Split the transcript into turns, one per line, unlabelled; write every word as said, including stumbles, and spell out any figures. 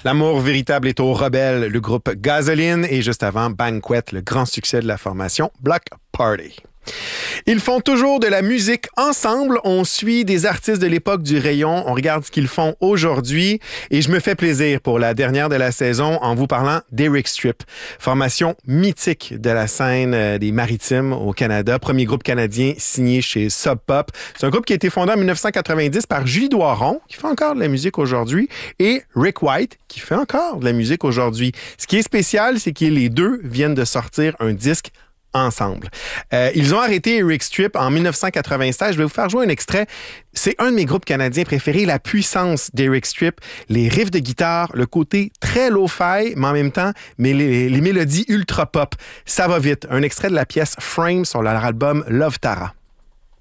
L'amour véritable est au rebelle, le groupe Gasoline, et juste avant, Banquet, le grand succès de la formation Bloc Party. Ils font toujours de la musique ensemble. On suit des artistes de l'époque du rayon. On regarde ce qu'ils font aujourd'hui. Et je me fais plaisir pour la dernière de la saison en vous parlant d'Eric Strip. Formation mythique de la scène des Maritimes au Canada. Premier groupe canadien signé chez Sub Pop. C'est un groupe qui a été fondé en dix-neuf cent quatre-vingt-dix par Julie Doiron, qui fait encore de la musique aujourd'hui, et Rick White, qui fait encore de la musique aujourd'hui. Ce qui est spécial, c'est que les deux viennent de sortir un disque ensemble. Euh, ils ont arrêté Eric Strip en dix-neuf cent quatre-vingt-seize. Je vais vous faire jouer un extrait. C'est un de mes groupes canadiens préférés, la puissance d'Eric Strip, les riffs de guitare, le côté très lo-fi, mais en même temps, mais les, les mélodies ultra pop. Ça va vite. Un extrait de la pièce Frame sur leur album Love Tara.